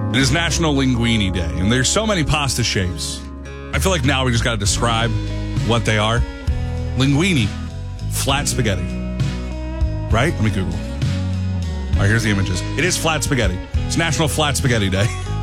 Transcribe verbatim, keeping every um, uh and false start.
It is National Linguine Day, and there's so many pasta shapes. I feel like now we just got to describe what they are. Linguine, flat spaghetti. Right? Let me Google. All right, here's the images. It is flat spaghetti. It's National Flat Spaghetti Day.